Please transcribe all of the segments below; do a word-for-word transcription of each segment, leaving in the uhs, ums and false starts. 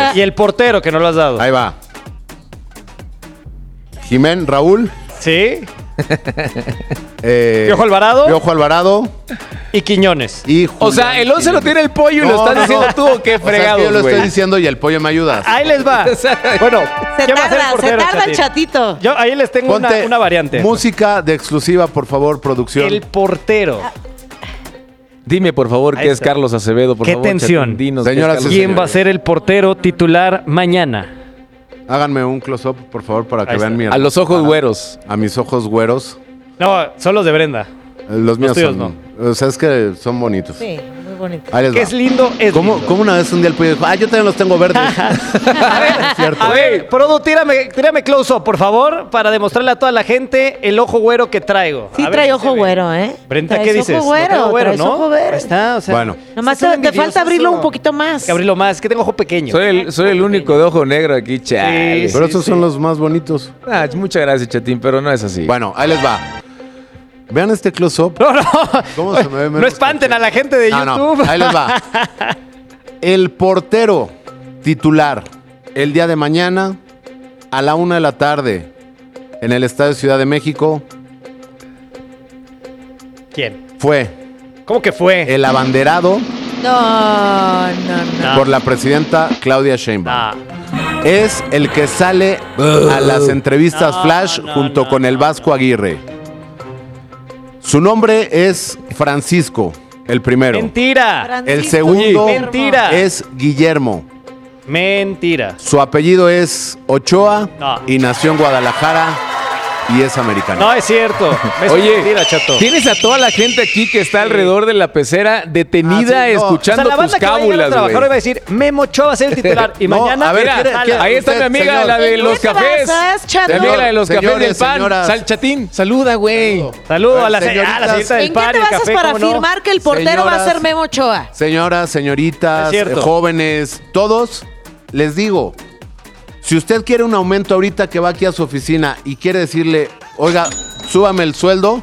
Y el portero, que no lo has dado. Ahí va. Jimén, Raúl. Sí. Eh, Piojo Alvarado. Piojo Alvarado. Y Quiñones. Y Julián O sea, el once lo tiene el pollo y No, lo estás no, diciendo no. tú, o qué O sea, es que fregados, yo lo güey. estoy diciendo y el pollo me ayuda. Ahí les va. Bueno, Se ¿quién va a ser el tarda, se portero, tarda el Chatín? chatito. Yo ahí les tengo una, Ponte una variante. música de exclusiva, por favor, producción. El portero. Dime, por favor, Ahí qué es está. Carlos Acevedo, por Qué favor. tensión. Chatín, dinos qué es Señoras y Carlos ¿Quién señores. va a ser el portero titular mañana? Háganme un close-up, por favor, para que Ahí vean está. mi... A los ojos güeros. A mis ojos güeros. No, son los de Brenda. Eh, Los míos tuyos son... O sea, es que son bonitos. Sí, muy bonito. Ahí les Que va. es lindo, es ¿Cómo, lindo. ¿Cómo una vez un día el pollo dijo, ah, yo también los tengo verdes? A ver, Cierto. a ver, Produ, tírame, tírame close up, por favor, para demostrarle a toda la gente el ojo güero que traigo. Sí A ver trae si ojo se ve. güero, ¿eh? Brenda, Traes ¿qué dices? ojo No güero, tengo güero, traes ¿no? ojo güero. Ahí está, o sea. Bueno. Nomás Estás te, te falta envidioso abrirlo eso. un poquito más. Que abrirlo más, que tengo ojo pequeño. Soy el, soy el único de ojo negro aquí, chale. Sí, Pero sí, estos sí. son los más bonitos. Ah, muchas gracias, Chatín, pero no es así. Bueno, ahí les va. Vean este close-up. No, no. ¿Cómo se me ve menos No espanten a la gente de No, no, YouTube. ahí les va. El portero titular el día de mañana a la una de la tarde en el Estadio Ciudad de México ¿Quién? fue ¿Cómo que fue? el abanderado No, no, no. No. por la presidenta Claudia Sheinbaum. Ah, Es el que sale a las entrevistas No, Flash no, junto no, con el Vasco Aguirre. Su nombre es Francisco, el primero. mentira. Francisco El segundo Guillermo. Mentira. es Guillermo. Mentira. Su apellido es Ochoa No. y nació en Guadalajara y es americano. No es cierto. Es Oye, mentira, chato. tienes a toda la gente aquí que está alrededor de la pecera detenida Ah, sí, no. escuchando O sea, la tus banda que va a llegar a cábulas, trabajar hoy güey. va a decir, Memo Ochoa va a ser el titular. Y No, mañana, a ver, mira, ¿quiere- jala. quiere- Ahí está Usted, mi amiga, señor. la de ¿En los qué te cafés. basas, chato? Mi amiga, la de los cafés Señores, del pan. señoras. Sal, Chatín, saluda, güey. Saludo a la, Señoritas. a la señorita del ¿En qué pan te y el basas café, para ¿cómo no? afirmar que el portero va a Señoras. ser Memo Ochoa? Señoras, señoritas, Es cierto. eh, jóvenes, todos, les digo, si usted quiere un aumento ahorita que va aquí a su oficina y quiere decirle, oiga, súbame el sueldo,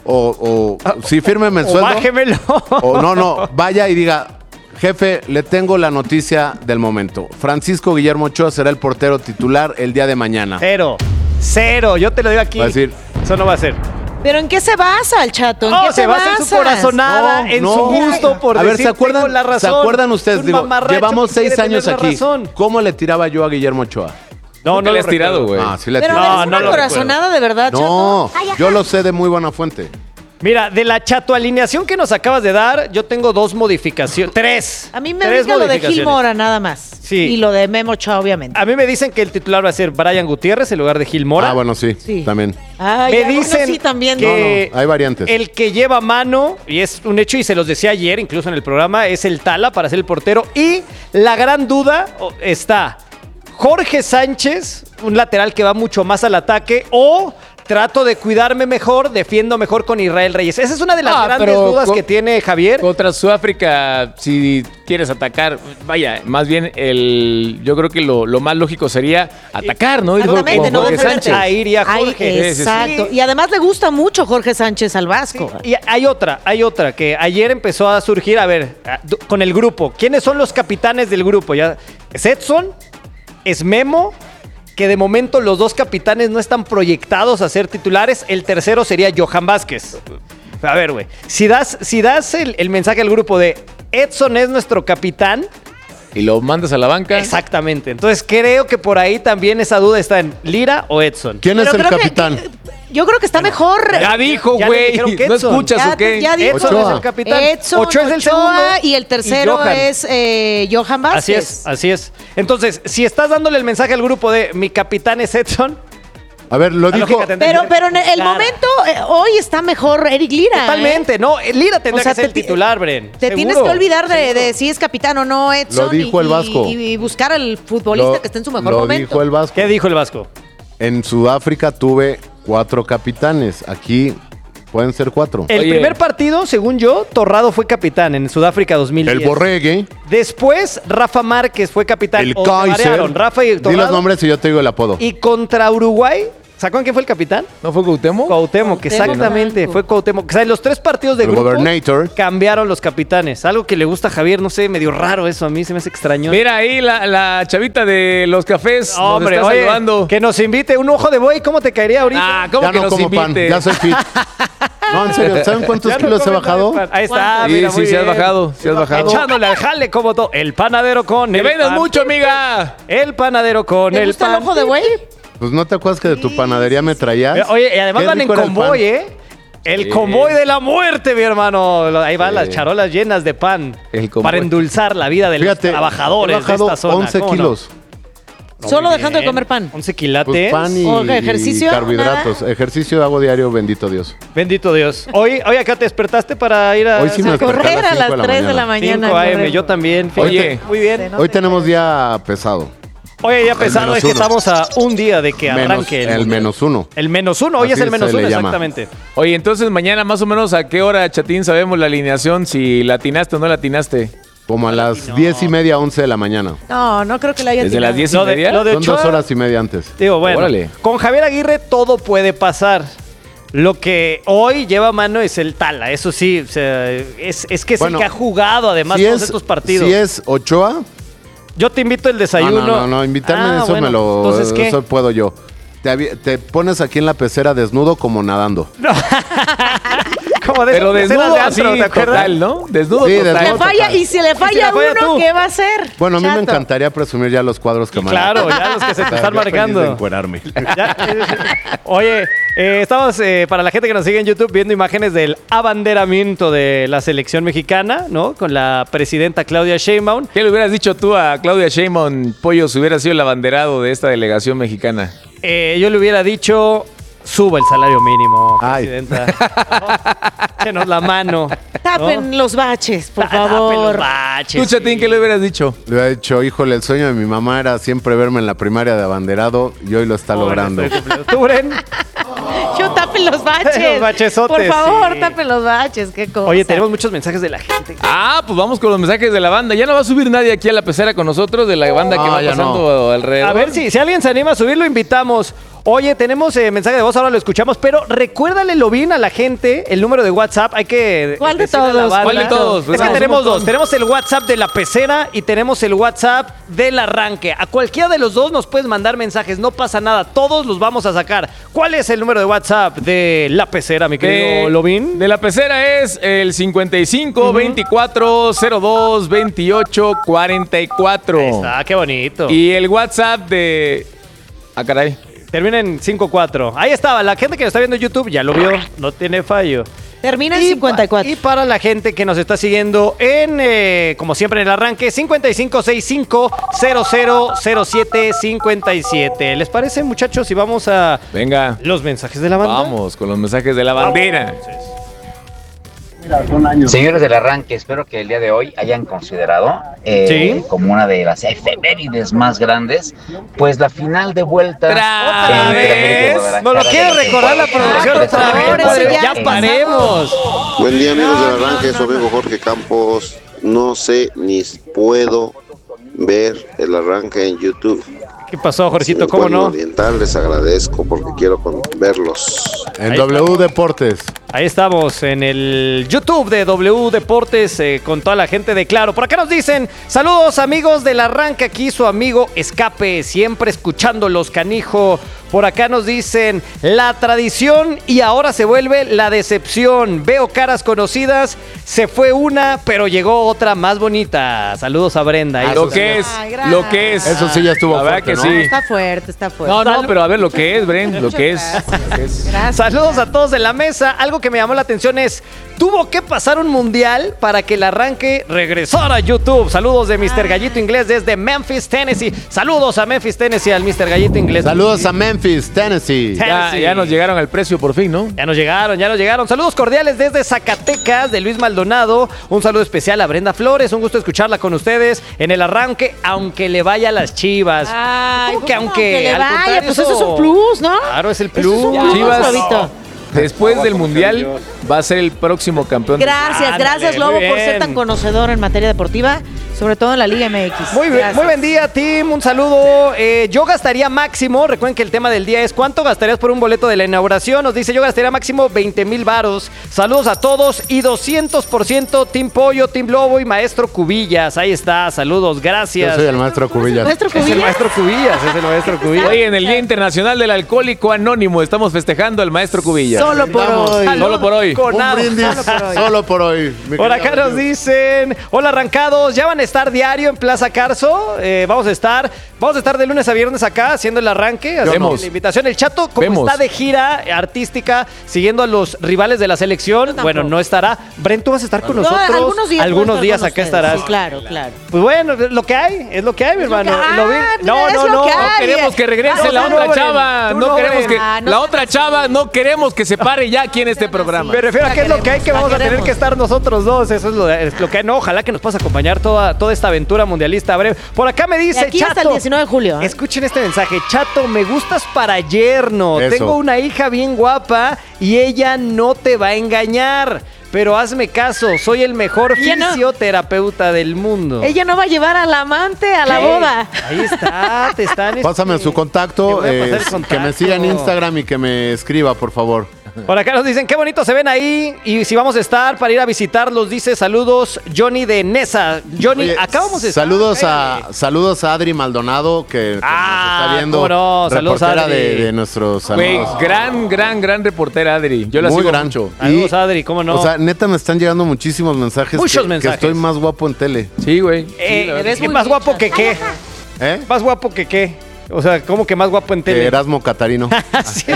o, o sí, fírmeme el O sueldo. bájemelo. O no, no, vaya y diga, jefe, le tengo la noticia del momento. Francisco Guillermo Ochoa será el portero titular el día de mañana. Cero. Cero. Yo te lo digo aquí. Va a decir- Eso no va a ser. ¿Pero en qué se basa el chato? ¿En No, qué se te basa en su basas? corazonada, No, en no. su gusto por A ver, decir, ¿se acuerdan, tengo la razón. ¿se acuerdan ustedes? Un Digo, mamarracho llevamos que quiere seis años tener la aquí. razón. ¿Cómo le tiraba yo a Guillermo Ochoa? No, Nunca no le lo has tirado, recuerdo. güey. Ah, sí le Pero tiraba. No, eres no una lo corazonada de verdad, chato. No, yo lo sé de muy buena fuente. Mira, de la chato alineación que nos acabas de dar, yo tengo dos modificaciones. Tres. A mí me Tres brinca lo de Gil modificaciones. Mora nada más. Sí. Y lo de Memo Ochoa, obviamente. A mí me dicen que el titular va a ser Brian Gutiérrez en lugar de Gil Mora. Ah, bueno, sí, Sí. también. Ay, Me algunos dicen sí también. que No, no, hay variantes. el que lleva mano, y es un hecho, y se los decía ayer, incluso en el programa, es el Tala para ser el portero. Y la gran duda oh, está Jorge Sánchez, un lateral que va mucho más al ataque, o trato de cuidarme mejor, defiendo mejor con Israel Reyes. Esa es una de las Ah, grandes pero dudas co- que tiene Javier. Contra Sudáfrica, si quieres atacar, vaya, más bien el, yo creo que lo, lo más lógico sería atacar, ¿no? Ir Exactamente, con no Jorge defenderte. Sánchez. Ahí iría Ay, Jorge. Sí, sí, sí. exacto. Y además le gusta mucho Jorge Sánchez al Vasco. Y hay otra, hay otra que ayer empezó a surgir, a ver, a- du- con el grupo. ¿Quiénes son los capitanes del grupo? Ya, es Edson, es Memo, que de momento los dos capitanes no están proyectados a ser titulares. El tercero sería Johan Vázquez. A ver, güey, si das, si das el, el mensaje al grupo de Edson es nuestro capitán, Y lo mandas a la banca. exactamente. Entonces creo que por ahí también esa duda está en Lira o Edson. ¿Quién Pero es el creo que- capitán? que- yo creo que está mejor. Ya dijo, Ya le güey. dijeron que ¿No Edson. escuchas Ya- o qué? ya dijo. Edson Ochoa. es el capitán. Edson, Ochoa es el Ochoa, segundo. y el tercero Johan. es eh, Johan Vázquez. Así es, así es. Entonces, si estás dándole el mensaje al grupo de mi capitán es Edson, A ver, lo la dijo. lógica tendría Pero, que pero en el clara. momento, eh, hoy está mejor Eric Lira. ¿eh? Totalmente, no. Lira tendría O sea, que ser te el ti- titular, Bren. Te Seguro, tienes que olvidar de, seguro. de si es capitán o no Edson. Lo dijo y, el Vasco. Y, y buscar al futbolista Lo- que esté en su mejor lo momento. dijo el Vasco. ¿Qué dijo el Vasco? En Sudáfrica tuve cuatro capitanes. Aquí pueden ser cuatro. El Oye. primer partido, según yo, Torrado fue capitán en Sudáfrica dos mil diez. El Borregue, Después, Rafa Márquez fue capitán. el O se Kaiser. variaron, Rafa y Di los Torrado. nombres y yo te digo el apodo. Y contra Uruguay, ¿Sacó quién fue el capitán? ¿No fue Cuauhtémoc? Cuauhtémoc, Cuauhtémoc exactamente, Blanco. fue Cuauhtémoc. O sea, en los tres partidos de El grupo Gobernator. cambiaron los capitanes. Algo que le gusta a Javier, no sé, medio raro eso, a mí se me hace extraño. Mira ahí la, la chavita de los cafés. Hombre, nos está oye, saludando. que nos invite un ojo de buey, ¿cómo te caería ahorita? Ah, ¿cómo Ya que no nos como pan, invite? ya soy fit. No, en serio, ¿saben cuántos Ya no kilos he comen bajado? pan. Ahí está, Sí, mira, sí, muy sí has bien. bajado, sí has bajado. Echándole al jale como todo. El panadero con ¡Que el vendas pan. mucho, amiga! El panadero con ¿Te el gusta pan. el ojo de buey? Pues no te acuerdas que de tu panadería me traías. Eh, Oye, y además Qué van en rico era el convoy, pan. ¿eh? El Sí. convoy de la muerte, mi hermano. Ahí van Sí. las charolas llenas de pan. El convoy. Para endulzar la vida de los Fíjate, trabajadores he bajado de esta zona. once ¿Cómo no? kilos. No, Solo muy dejando de bien. comer pan. once quilates. Pues pan y, ¿O ejercicio? y carbohidratos. Ejercicio hago diario, bendito Dios. Bendito Dios. Hoy, hoy acá te despertaste para ir a, Hoy sí me A desperté correr a las cinco tres de la mañana. cinco A M. correr. Yo también. fíjate. Oye. Muy bien. Se Hoy tenemos día pesado. Oye, ya pesado menos es que uno. estamos a un día de que Menos- arranque el mundial. menos uno. El menos uno. Hoy Así es el menos se le uno, llama. exactamente. Oye, entonces mañana más o menos a qué hora, Chatín, sabemos la alineación, si latinaste o no latinaste. Como a las diez y media, once de la mañana. No, no creo que la haya Desde tirado. las diez y Lo de- media. lo de Son Ochoa- dos horas y media antes. Digo, bueno, Órale. con Javier Aguirre todo puede pasar. Lo que hoy lleva a mano es el Tala, eso sí, o sea, es, es que es Bueno, el que ha jugado además si todos es, estos partidos. Si es Ochoa, Yo te invito el no, desayuno. no, no, no, invitarme Ah, eso bueno, me lo. Entonces, ¿qué? Eso puedo yo. Te, avi- te pones aquí en la pecera desnudo como nadando. Como de Pero esas escenas desnudo de así, antro, ¿te acuerdas? total, ¿no? Desnudo Sí, total. desnudo. Le falla, y si le falla la falla uno, tú? ¿qué va a hacer? Bueno, a mí me Chato. encantaría presumir ya los cuadros que Y me claro, ya los que se te están marcando. encuerarme. Ya, eh, Oye, eh, estamos, eh, para la gente que nos sigue en YouTube, viendo imágenes del abanderamiento de la selección mexicana, ¿no? Con la presidenta Claudia Sheinbaum. ¿Qué le hubieras dicho tú a Claudia Sheinbaum, Pollo, si hubiera sido el abanderado de esta delegación mexicana? Eh, yo le hubiera dicho, suba el salario mínimo, Ay. presidenta. ¿No? Échenos la mano. Tapen ¿no? los baches, por Ta- tapen favor. los baches, Tú, Chatín, sí. ¿qué le hubieras dicho? Le había dicho, híjole, el sueño de mi mamá era siempre verme en la primaria de abanderado y hoy lo está Bueno, logrando. estoy cumpliendo. ¿Tú, Bren? Yo tapen los baches. Los bachesotes, Por favor, sí. tapen los baches, qué cosa. Oye, tenemos muchos mensajes de la gente. Ah, pues vamos con los mensajes de la banda. Ya no va a subir nadie aquí a la pecera con nosotros de la banda que Ah, va ya pasando alrededor. A ver si, si alguien se anima a subirlo, invitamos. Oye, tenemos eh, mensaje de voz, ahora lo escuchamos, pero recuérdale lo bien a la gente el número de WhatsApp. Hay que. ¿Cuál de decirle a la todos? banda. ¿Cuál de todos? Pues Es que no, tenemos somos dos. todos. Tenemos el WhatsApp de la pecera y tenemos el WhatsApp del arranque. A cualquiera de los dos nos puedes mandar mensajes, no pasa nada. Todos los vamos a sacar. ¿Cuál es el número de WhatsApp de la pecera, mi querido De, Lobín? de la pecera es el cincuenta y cinco, veinticuatro, cero dos, veintiocho, cuarenta y cuatro. Ahí está, qué bonito. Y el WhatsApp de... Ah, caray. Termina en cinco cuatro. Ahí estaba. La gente que nos está viendo en YouTube ya lo vio. No tiene fallo. Termina en Y cincuenta y cuatro. pa- Y para la gente que nos está siguiendo en, eh, como siempre en el arranque, cincuenta y cinco sesenta y cinco cero cero cero siete cincuenta y siete. ¿Les parece, muchachos, si vamos a Venga. los mensajes de la banda? Vamos con los mensajes de la bandera. Señores del arranque, espero que el día de hoy hayan considerado eh, Sí. como una de las efemérides más grandes, pues la final de vuelta. ¿Otra entre vez? América y Guadalajara ¿No lo de quiere recordar la temporada producción dos mil otra vez? favor, ese Madre, ya Ya pasó. paremos. Buen día amigos del arranque, soy amigo Jorge Campos. No sé ni puedo ver el arranque en YouTube. ¿Qué pasó, Si Jorgito? me ¿Cómo pueden no? orientar, les agradezco porque quiero con- verlos. En Ahí W Deportes. Ahí estamos en el YouTube de W Deportes eh, con toda la gente de Claro. Por acá nos dicen, saludos amigos del arranque, aquí su amigo Escape, siempre escuchándolos, canijo. Por acá nos dicen, la tradición y ahora se vuelve la decepción. Veo caras conocidas, se fue una, pero llegó otra más bonita. Saludos a Brenda. Ahí Lo está. que es, Ay, lo que es. Eso sí ya estuvo La verdad fuerte, que ¿no? sí. Está fuerte, está fuerte. No, no, pero a ver lo que es, Bren, lo que es. Lo que es. Gracias. Saludos a todos en la mesa. Algo que me llamó la atención es, tuvo que pasar un mundial para que el arranque regresara a YouTube. Saludos de mister Gallito Inglés desde Memphis, Tennessee. Saludos a Memphis, Tennessee, al mister Gallito Inglés. Saludos a Memphis, Tennessee. Ya, ya nos llegaron al precio por fin, ¿no? Ya nos llegaron, ya nos llegaron. Saludos cordiales desde Zacatecas, de Luis Maldonado. Un saludo especial a Brenda Flores. Un gusto escucharla con ustedes en el arranque, aunque le vaya a las Chivas. Ay, ¿Cómo que ¿cómo aunque? le Al vaya? contrario, Pues eso es un plus, ¿no? Claro, es el Eso es plus. un plus, Chivas. Lobito. Después del Mundial va a ser el próximo campeón. Gracias, Ándale, gracias muy Lobo por bien. ser tan conocedor en materia deportiva. Sobre todo en la Liga M X. Muy, bien, Gracias. muy buen día, Tim. Un saludo. Eh, yo gastaría máximo, recuerden que el tema del día es ¿cuánto gastarías por un boleto de la inauguración? Nos dice, yo gastaría máximo veinte mil varos. Saludos a todos y doscientos por ciento Team Pollo, Team Lobo y Maestro Cubillas. Ahí está, saludos, gracias. Yo soy el maestro Cubillas. Maestro Es el Cubillas. Maestro Cubillas, es el Maestro Cubillas. Hoy en el Día Internacional del Alcohólico Anónimo estamos festejando al maestro Cubillas. Solo por Vamos. hoy. Solo por hoy. Con Un nada. brindis solo por hoy. mi Por querido acá nos amigo. dicen, hola arrancados, ya van a estar diario en Plaza Carso, eh, vamos a estar, vamos a estar de lunes a viernes acá haciendo el arranque, haciendo Vemos. la invitación. El Chato, como Vemos. está de gira artística, siguiendo a los rivales de la selección, tampoco. bueno, no estará. Brent, tú vas a estar con No, nosotros. algunos días, Algunos puedo estar días con acá ustedes. estarás. Sí, claro, claro. Pues bueno, lo que hay, es lo que hay, mi hermano. que hay, Lo vi- mira, no, es no, lo no. que No hay. queremos que regrese Ah, no, la tú otra no, chava. tú No no, queremos que Ah, no la sean otra así. chava, no queremos que se pare ya aquí en este programa. Me refiero a La qué es lo que hay queremos, que la vamos a tener queremos. que estar nosotros dos. Eso es lo, es lo que hay. No, ojalá que nos puedas acompañar toda, toda esta aventura mundialista breve. Por acá me De dice aquí Chato. hasta el diecinueve de julio. ¿eh? Escuchen este mensaje. Chato, me gustas para yerno. Eso. Tengo una hija bien guapa y ella no te va a engañar. Pero hazme caso, soy el mejor Ella no. fisioterapeuta del mundo. Ella no va a llevar al amante a la ¿Qué? boda. Ahí está, te están... Pásame este, su contacto, te voy a pasar eh, el que contacto. me siga en Instagram y que me escriba, por favor. Por acá nos dicen, qué bonito se ven ahí. Y si vamos a estar para ir a visitarlos, dice saludos Johnny de Nesa. Johnny, Oye, acá vamos a estar. Saludos a, Cállate. saludos a Adri Maldonado, que, que Ah, nos está viendo. cómo no, saludos, reportera Adri. de, de nuestros Güey, amigos. gran, gran, gran reportera, Adri. Yo la Muy sigo gran. mucho. Saludos, Adri, cómo no. O sea, neta me están llegando muchísimos mensajes. Muchos que, mensajes. Que estoy más guapo en tele. Sí, güey. Eh, ves ¿qué muy más bien, guapo que Chato. qué? ¿Eh? ¿Más guapo que qué? O sea, ¿cómo que más guapo en Que tele? Erasmo Catarino. Sí.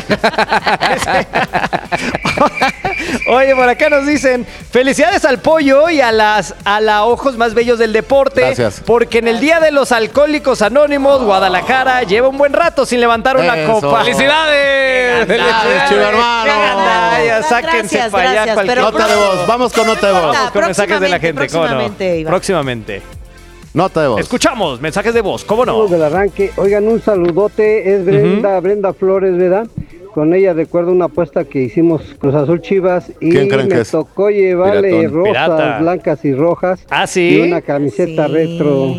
Oye, por acá nos dicen, felicidades al Pollo y a las a la ojos más bellos del deporte. Gracias. Porque en el Día de los Alcohólicos Anónimos, Guadalajara lleva un buen rato sin levantar una Eso. copa. ¡Felicidades! ¡Felicidades, chivo hermano! Gandaya, sáquense Gracias, para allá gracias, cualquier pero Nota de voz, vamos con nota de voz. Vamos con mensajes de la gente, ¿cómo no? próximamente, Iván. Próximamente. Nota de voz. Escuchamos mensajes de voz, ¿cómo no? Saludos del arranque. Oigan, un saludote. Es Brenda, Brenda Flores, ¿verdad? Con ella recuerdo una apuesta que hicimos Cruz Azul Chivas y ¿Quién creen me que es? tocó llevarle Piratón. rosas Pirata. blancas y rojas Ah, ¿sí? y una camiseta Sí. retro.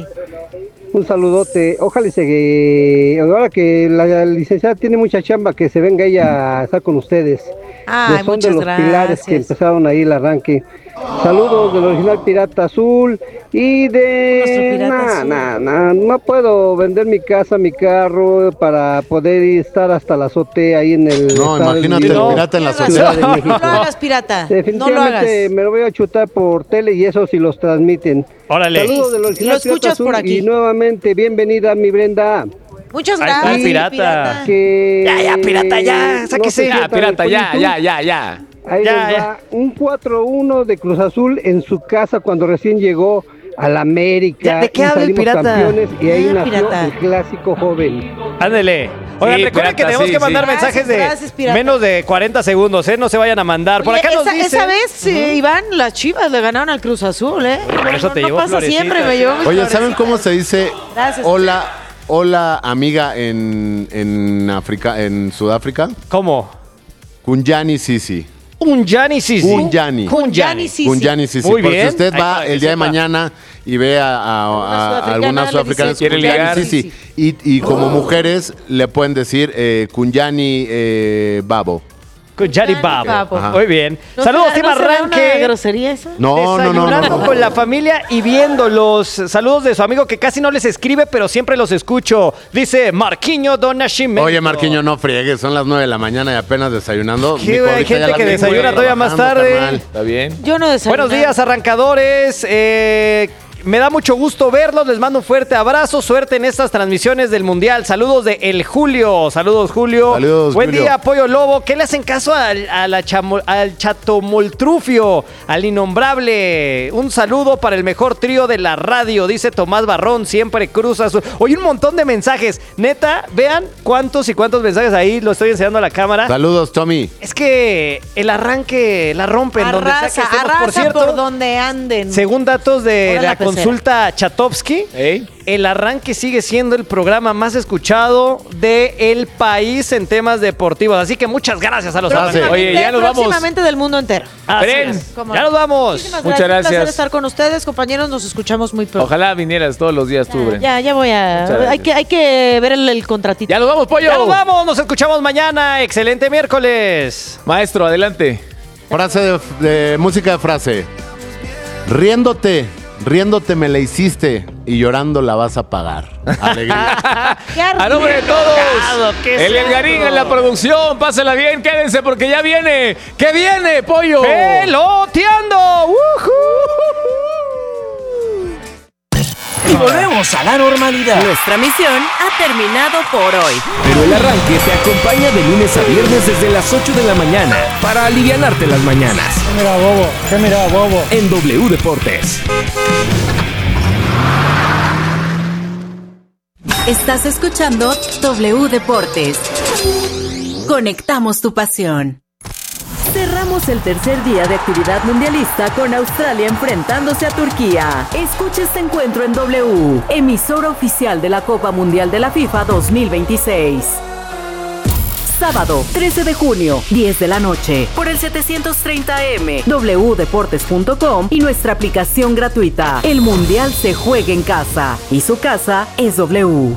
Un saludote. Ojalá y se... Ahora que la licenciada tiene mucha chamba, que se venga ella a estar con ustedes. Ay, Son de muchas los pilares que gracias. empezaron ahí el arranque. Saludos del original Pirata Azul y Nuestro de... Pirata Nah, Azul. nah, nah, no puedo vender mi casa, mi carro para poder ir estar hasta la azotea ahí en el... No, estado imagínate del- el pirata en la Tienes sociedad. razón. de México. No lo hagas, pirata. No lo hagas. Definitivamente me lo voy a chutar por tele y eso sí los transmiten. Órale. Saludos del Y original lo escuchas Pirata Azul por aquí. y nuevamente bienvenida mi Brenda. Muchas Ahí está gracias, el pirata. Que... Ya, ya, pirata, ya, sáquese. se Ya, sientan pirata, el ya, Follies ya, ya, ya. Ahí Ya, les ya. va un cuatro uno de Cruz Azul en su casa cuando recién llegó a la América. Ya, ¿de qué y habla el salimos pirata? campeones y ahí Ah, nació pirata. el clásico joven. Ándele. Oigan, Sí, recuerden pirata, que tenemos sí, que mandar sí. mensajes Gracias, de gracias, pirata. menos de cuarenta segundos, ¿eh? No se vayan a mandar. Por Oye, acá nos esa, dicen... esa vez, eh, Iván, las Chivas le ganaron al Cruz Azul, ¿eh? por eso no, te no llevó pasa florecitas. siempre, me llevó mis Oye, ¿saben florecitas. cómo se dice Gracias. hola, hola amiga en, en, África, en Sudáfrica? ¿Cómo? Kunjani Sisi. Un Gianni Sisi. Kunjani. Un Gianni. Sí, sí. Kunjani Sisi. Muy Por bien. si usted Ahí va para que el día de sepa. mañana y ve a, a- a- Una a sudafricana, algunas le sudafricanas, dice, quiere Kunjani ligar. Sisi. Y, y como mujeres le pueden decir eh, Kunjani eh, Babo. Con Gianni Gianni Babo. Babo. Ajá. Muy bien. ¿No Saludos, será- Tim no será una Arranque. grosería eso? No, no, no, no, Desayunando no. con la familia y viéndolos. Saludos de su amigo que casi no les escribe, pero siempre los escucho. Dice Marquiño Donashimento. Oye, Marquiño, no friegues, son las nueve de la mañana y apenas desayunando. ¿Qué, Mijo, güey? ahorita Gente ya la que tengo, desayuna güey, todavía más trabajando, tarde. carnal. ¿Está bien? Yo no desayuné. Buenos días, arrancadores. Eh, me da mucho gusto verlos. Les mando un fuerte abrazo. Suerte en estas transmisiones del Mundial. Saludos de El Julio. Saludos, Julio. Saludos, Buen Julio. día, Pollo Lobo. ¿Qué le hacen caso al, a la chamo- al chatomoltrufio, al innombrable? Un saludo para el mejor trío de la radio, dice Tomás Barrón. Siempre cruza su... Oye, un montón de mensajes. Neta, vean cuántos y cuántos mensajes ahí. Lo estoy enseñando a la cámara. Saludos, Tommy. Es que el arranque la rompen. donde sea que Arrasa, estemos. arrasa Por cierto, por donde anden. según datos de Ahora la la pesada. consulta Chatovsky, ¿Eh? el arranque sigue siendo el programa más escuchado del país en temas deportivos. Así que muchas gracias a los Gracias. Oye, ya nos vamos. Próximamente del mundo entero. Así Ven, es. ¿Cómo Ya no? nos vamos. Muchísimas Muchas gracias. Un placer gracias. estar con ustedes, compañeros. Nos escuchamos muy pronto. Ojalá vinieras todos los días tú, Bren. Ya, ya voy a. Muchas gracias. Hay que, hay que ver el, el contratito. Ya nos vamos, pollo. Ya nos vamos. Nos escuchamos mañana. Excelente miércoles. Maestro, adelante. Frase de, de música de frase. Riéndote, riéndote me la hiciste y llorando la vas a pagar. Alegría. ¡Qué A nombre de tocado, todos, qué el Edgarín cerdo. en la producción. Pásenla bien, quédense porque ya viene. ¿Qué viene, pollo? ¡Peloteando! ¡Woohoo! Y volvemos a la normalidad. Nuestra misión ha terminado por hoy. Pero el arranque te acompaña de lunes a viernes desde las ocho de la mañana para alivianarte las mañanas. ¿Qué mira, bobo? ¿Qué mira, bobo? En W Deportes. Estás escuchando W Deportes. Conectamos tu pasión. Cerramos el tercer día de actividad mundialista con Australia enfrentándose a Turquía. Escucha este encuentro en W, emisora oficial de la Copa Mundial de la FIFA dos mil veintiséis. Sábado, trece de junio, diez de la noche, por el setecientos treinta A M, w deportes punto com y nuestra aplicación gratuita. El Mundial se juega en casa y su casa es W.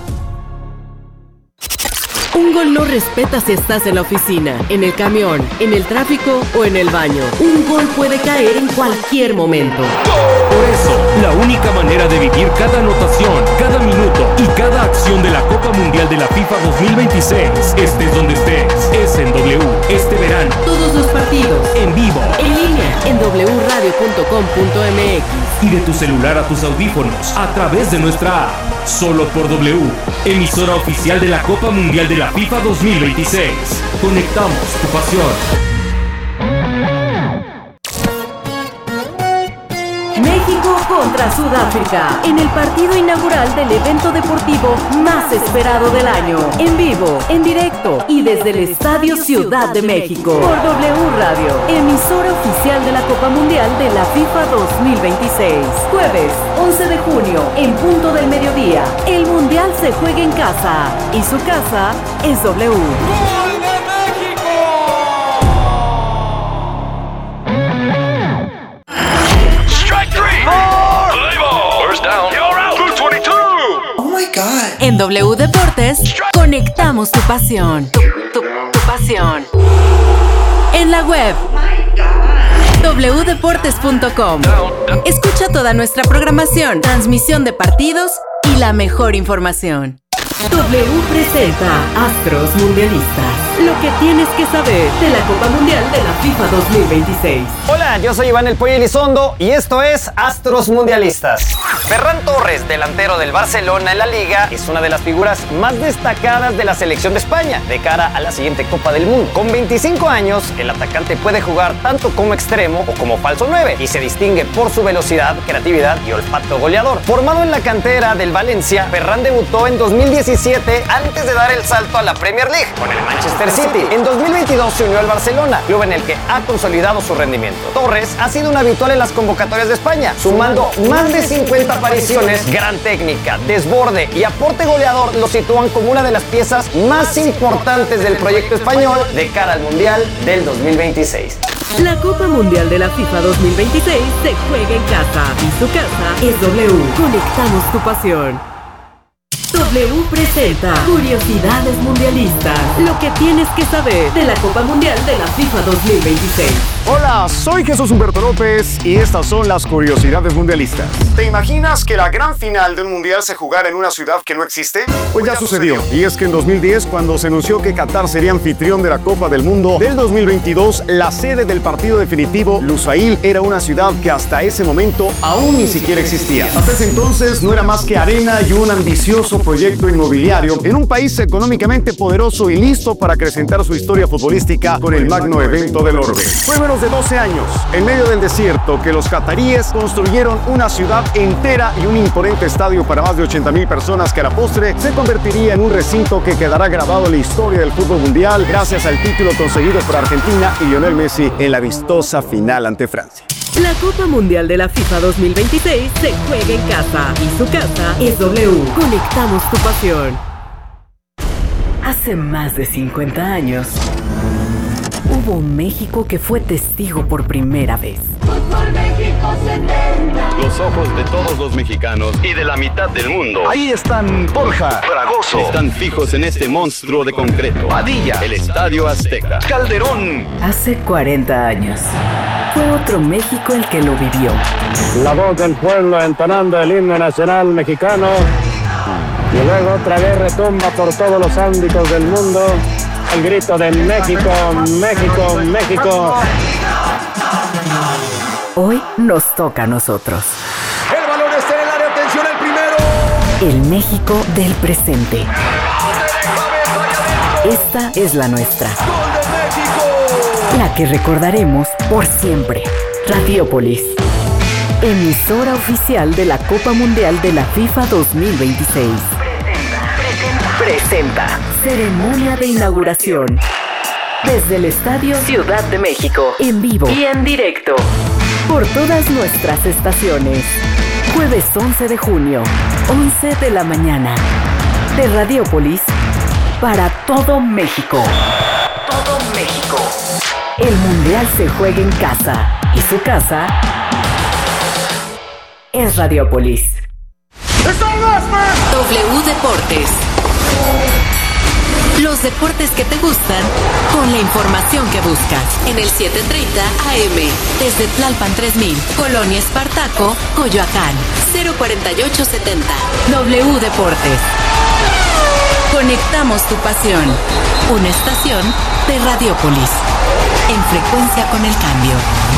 Un gol no respeta si estás en la oficina, en el camión, en el tráfico o en el baño. Un gol puede caer en cualquier momento. Por eso, la única manera de vivir cada anotación, cada minuto y cada acción de la Copa Mundial de la FIFA dos mil veintiséis, estés donde estés, es en W este verano. Todos los partidos, En vivo. en línea, en w radio punto com punto m x. Y de tu celular a tus audífonos a través de nuestra app. Solo por W, emisora oficial de la Copa Mundial de la FIFA dos mil veintiséis. Conectamos tu pasión. México contra Sudáfrica, en el partido inaugural del evento deportivo más esperado del año. En vivo, en directo y desde el Estadio Ciudad de México. Por W Radio, emisora oficial de la Copa Mundial de la FIFA dos mil veintiséis. Jueves, once de junio, en punto del mediodía. El Mundial se juega en casa y su casa es W. En W Deportes, conectamos tu pasión. Tu, tu- tu pasión. En la web, w deportes punto com. Escucha toda nuestra programación, transmisión de partidos y la mejor información. W presenta Astros Mundialistas. Lo que tienes que saber de la Copa Mundial de la FIFA dos mil veintiséis. Hola, yo soy Iván El Pollo Elizondo y esto es Astros Mundialistas. Ferran Torres, delantero del Barcelona en la Liga, es una de las figuras más destacadas de la selección de España de cara a la siguiente Copa del Mundo. Con veinticinco años, el atacante puede jugar tanto como extremo o como falso nueve y se distingue por su velocidad, creatividad y olfato goleador. Formado en la cantera del Valencia, Ferran debutó en dos mil diecisiete antes de dar el salto a la Premier League con el Manchester City. En dos mil veintidós se unió al Barcelona, club en el que ha consolidado su rendimiento. Torres ha sido un habitual en las convocatorias de España, sumando más de cincuenta apariciones. Gran técnica, desborde y aporte goleador lo sitúan como una de las piezas más importantes del proyecto español de cara al Mundial del dos mil veintiséis. La Copa Mundial de la FIFA dos mil veintiséis se juega en casa y su casa es W. Conectamos tu pasión. W presenta Curiosidades Mundialistas. Lo que tienes que saber de la Copa Mundial de la FIFA dos mil veintiséis. Hola, soy Jesús Humberto López y estas son las curiosidades mundialistas. ¿Te imaginas que la gran final de un mundial se jugara en una ciudad que no existe? Pues ya sucedió. Y es que en dos mil diez, cuando se anunció que Qatar sería anfitrión de la Copa del Mundo del dos mil veintidós, la sede del partido definitivo, Lusail, era una ciudad que hasta ese momento aún ni siquiera existía. Hasta ese entonces no era más que arena y un ambicioso proyecto inmobiliario en un país económicamente poderoso y listo para acrecentar su historia futbolística con el magno evento del orbe. Fue menos de doce años, en medio del desierto, que los cataríes construyeron una ciudad entera y un imponente estadio para más de ochenta mil personas que a la postre se convertiría en un recinto que quedará grabado en la historia del fútbol mundial gracias al título conseguido por Argentina y Lionel Messi en la vistosa final ante Francia. La Copa Mundial de la FIFA dos mil veintiséis se juega en casa y su casa es W. Conectamos tu pasión. Hace más de cincuenta años, hubo un México que fue testigo por primera vez. Los ojos de todos los mexicanos y de la mitad del mundo. Ahí están Borja, Fragoso. Están fijos en este monstruo de concreto. Padilla. El Estadio Azteca. Calderón. Hace cuarenta años, fue otro México el que lo vivió. La voz del pueblo entonando el himno nacional mexicano. Y luego otra vez retumba por todos los ámbitos del mundo el grito de México, México, México. Hoy nos toca a nosotros. El balón está en el área, atención, el primero. El México del presente. Esta es la nuestra. ¡Gol de México! La que recordaremos por siempre. Radiópolis, emisora oficial de la Copa Mundial de la FIFA dos mil veintiséis. Presenta, presenta, ceremonia de inauguración. Desde el Estadio Ciudad de México, en vivo y en directo. Por todas nuestras estaciones. Jueves once de junio, once de la mañana. De Radiópolis para todo México. Todo México. El Mundial se juega en casa. Y su casa es Radiópolis. W Deportes. Los deportes que te gustan con la información que buscas en el setecientos treinta A M desde Tlalpan tres mil, Colonia Espartaco, Coyoacán, cero cuarenta y ocho setenta. W Deportes. Conectamos tu pasión. Una estación de Radiópolis. En frecuencia con el cambio.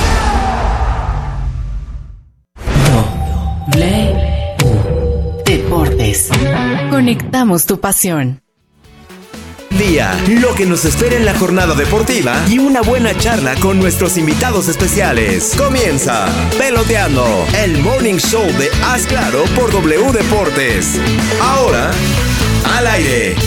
W Deportes. Conectamos tu pasión. Día, lo que nos espera en la jornada deportiva y una buena charla con nuestros invitados especiales. Comienza Peloteando, el morning show de Haz Claro por W Deportes. Ahora, al aire.